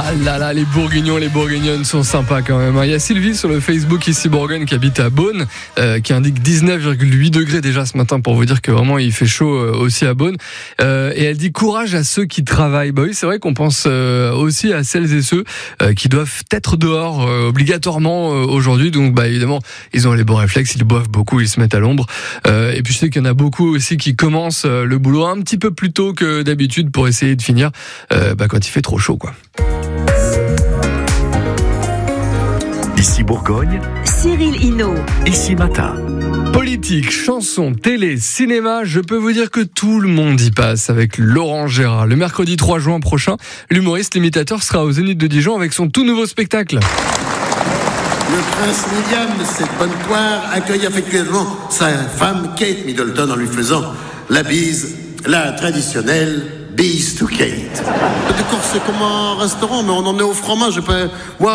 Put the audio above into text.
Ah là là, les Bourguignons, les Bourguignonnes sont sympas quand même. Il y a Sylvie sur le Facebook ici Bourgogne qui habite à Beaune, qui indique 19,8 degrés déjà ce matin pour vous dire que vraiment il fait chaud aussi à Beaune. Et elle dit courage à ceux qui travaillent. Bah oui, c'est vrai qu'on pense aussi à celles et ceux qui doivent être dehors obligatoirement aujourd'hui. Donc bah évidemment, ils ont les bons réflexes, ils boivent beaucoup, ils se mettent à l'ombre. Et puis je sais qu'il y en a beaucoup aussi qui commencent le boulot un petit peu plus tôt que d'habitude pour essayer de finir quand il fait trop chaud quoi. Ici Bourgogne, Cyril Hinault. ici Matin. Politique, chansons, télé, cinéma, je peux vous dire que tout le monde y passe avec Laurent Gérard. Le mercredi 3 juin prochain, l'humoriste imitateur sera au Zénith de Dijon avec son tout nouveau spectacle. Le prince William de cette bonne poire accueille affectueusement sa femme Kate Middleton en lui faisant la bise, la traditionnelle bise to Kate. D'accord, c'est comme un restaurant, mais on en est au fromage. Moi,